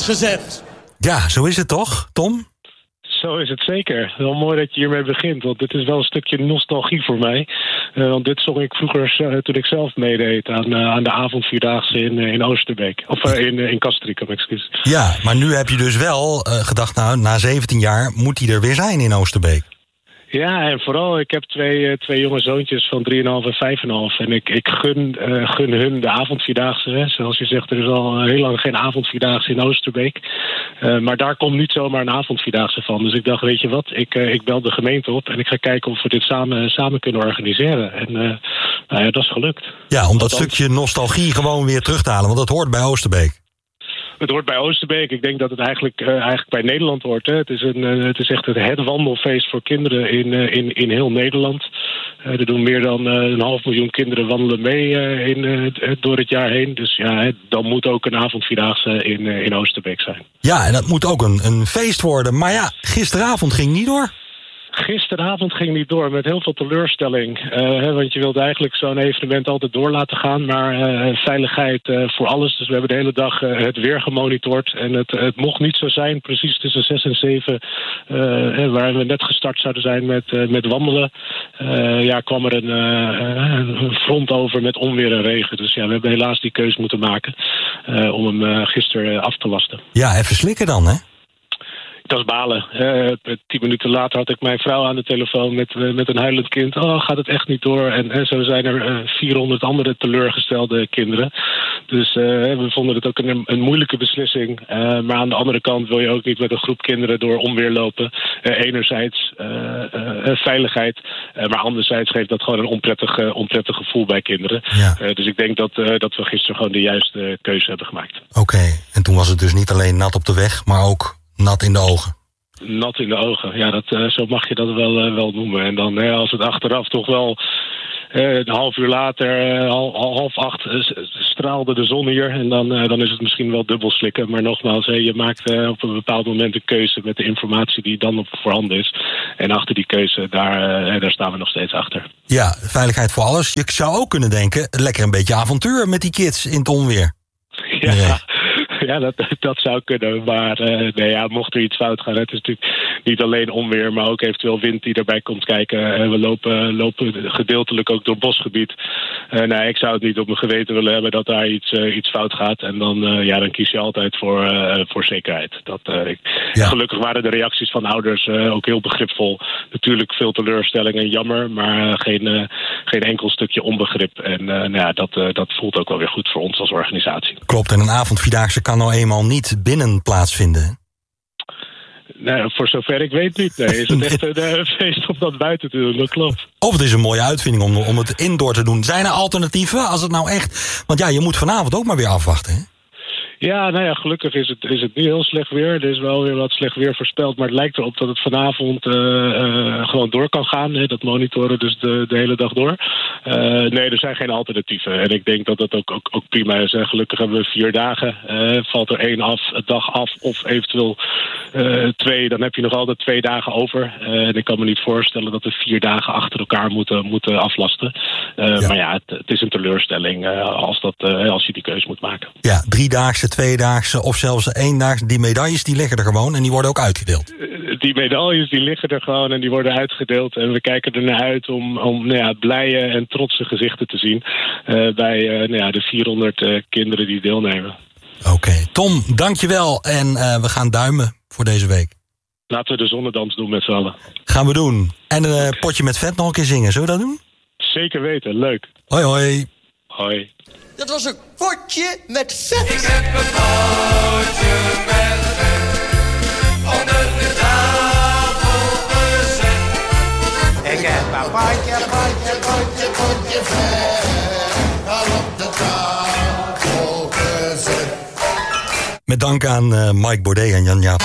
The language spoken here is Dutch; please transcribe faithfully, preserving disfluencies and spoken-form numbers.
grond gezet. Ja, zo is het toch, Tom? Zo is het zeker. Wel mooi dat je hiermee begint, want dit is wel een stukje nostalgie voor mij. Uh, want dit zong ik vroeger uh, toen ik zelf meedeed aan, uh, aan de avondvierdaagse in, uh, in Oosterbeek. Of uh, in, uh, in Castricum, excuus. Ja, maar nu heb je dus wel uh, gedacht, nou, na zeventien jaar moet hij er weer zijn in Oosterbeek. Ja, en vooral, ik heb twee, uh, twee jonge zoontjes van drieënhalf en vijf en half. En ik, ik gun, uh, gun hun de avondvierdaagse. Hè. Zoals je zegt, er is al heel lang geen avondvierdaagse in Oosterbeek. Uh, maar daar komt niet zomaar een avondvierdaagse van. Dus ik dacht, weet je wat, ik, uh, ik bel de gemeente op en ik ga kijken of we dit samen, samen kunnen organiseren. En uh, nou ja, dat is gelukt. Ja, om dat Althans, stukje nostalgie gewoon weer terug te halen, want dat hoort bij Oosterbeek. Het hoort bij Oosterbeek. Ik denk dat het eigenlijk, uh, eigenlijk bij Nederland hoort. Hè. Het, is een, uh, het is echt het, het wandelfeest voor kinderen in, uh, in, in heel Nederland. Uh, er doen meer dan uh, een half miljoen kinderen wandelen mee uh, in, uh, door het jaar heen. Dus ja, dan moet ook een avondvierdaagse in, uh, in Oosterbeek zijn. Ja, en dat moet ook een, een feest worden. Maar ja, gisteravond ging niet door. Gisteravond ging niet door met heel veel teleurstelling. Uh, hè, want je wilt eigenlijk zo'n evenement altijd door laten gaan. Maar uh, veiligheid uh, voor alles. Dus we hebben de hele dag uh, het weer gemonitord. En het, het mocht niet zo zijn, precies tussen zes en zeven... Uh, waar we net gestart zouden zijn met, uh, met wandelen. Uh, ja, kwam er een, uh, een front over met onweer en regen. Dus ja, we hebben helaas die keus moeten maken uh, om hem uh, gisteren af te lasten. Ja, even slikken dan, hè? Dat is balen. Uh, tien minuten later had ik mijn vrouw aan de telefoon met, uh, met een huilend kind. Oh, gaat het echt niet door? En, en zo zijn er uh, vierhonderd andere teleurgestelde kinderen. Dus uh, we vonden het ook een, een moeilijke beslissing. Uh, maar aan de andere kant wil je ook niet met een groep kinderen door onweer lopen. Uh, enerzijds uh, uh, veiligheid, uh, maar anderzijds geeft dat gewoon een onprettig, uh, onprettig gevoel bij kinderen. Ja. Uh, dus ik denk dat, uh, dat we gisteren gewoon de juiste keuze hebben gemaakt. Oké, okay. En toen was het dus niet alleen nat op de weg, maar ook nat in de ogen. Nat in de ogen, ja, dat, uh, zo mag je dat wel, uh, wel noemen. En dan uh, als het achteraf toch wel uh, een half uur later, uh, half, half acht, uh, straalde de zon hier. En dan, uh, dan is het misschien wel dubbel slikken. Maar nogmaals, uh, je maakt uh, op een bepaald moment een keuze met de informatie die dan op voorhanden is. En achter die keuze, daar, uh, daar staan we nog steeds achter. Ja, veiligheid voor alles. Je zou ook kunnen denken, lekker een beetje avontuur met die kids in het onweer. Ja. Nee. Ja, dat, dat zou kunnen. Maar uh, nee, ja, mocht er iets fout gaan. Het is natuurlijk niet alleen onweer, maar ook eventueel wind die erbij komt kijken. Uh, we lopen, lopen gedeeltelijk ook door bosgebied. Uh, nee, ik zou het niet op mijn geweten willen hebben dat daar iets, uh, iets fout gaat. En dan, uh, ja, dan kies je altijd voor, uh, voor zekerheid. Dat, uh, ik, ja. Gelukkig waren de reacties van ouders uh, ook heel begripvol. Natuurlijk veel teleurstelling en jammer, maar uh, geen, uh, geen enkel stukje onbegrip. En uh, nou ja, dat, uh, dat voelt ook wel weer goed voor ons als organisatie. Klopt, en een avondvierdaagse kan nou eenmaal niet binnen plaatsvinden. Nee, voor zover ik weet niet. Nee, is het echt een uh, feest om dat buiten te doen, dat klopt. Of het is een mooie uitvinding om, om het indoor te doen. Zijn er alternatieven als het nou echt... Want ja, je moet vanavond ook maar weer afwachten, hè? Ja, nou ja, gelukkig is het, is het niet heel slecht weer. Er is wel weer wat slecht weer voorspeld, maar het lijkt erop dat het vanavond uh, uh, gewoon door kan gaan. Hè, dat monitoren dus de, de hele dag door. Uh, nee, er zijn geen alternatieven. En ik denk dat dat ook, ook, ook prima is. Hè. Gelukkig hebben we vier dagen. Uh, valt er één af, een dag af of eventueel uh, twee. Dan heb je nog altijd twee dagen over. Uh, en ik kan me niet voorstellen dat we vier dagen achter elkaar moeten, moeten aflasten. Uh, ja. Maar ja, het, het is een teleurstelling uh, als, dat, uh, als je die keuze moet maken. Ja, driedaagse, tweedaagse of zelfs eendaagse. Die medailles die liggen er gewoon en die worden ook uitgedeeld. Die medailles die liggen er gewoon en die worden uitgedeeld. En we kijken er naar uit om, om nou ja, blije en trotse gezichten te zien uh, bij uh, nou ja, de vierhonderd uh, kinderen die deelnemen. Oké, okay. Tom, dankjewel. En uh, we gaan duimen voor deze week. Laten we de zonnedans doen met z'n allen. Gaan we doen. En een uh, potje met vet nog een keer zingen. Zullen we dat doen? Zeker weten, leuk. Hoi hoi. Hoi. Dat was een potje met vet. Ik heb een potje met vet onder de tafel gezet. Ik heb een potje, potje, potje, potje vet al op de tafel gezet. Met dank aan uh, Mike Baudet en Jan Jaap.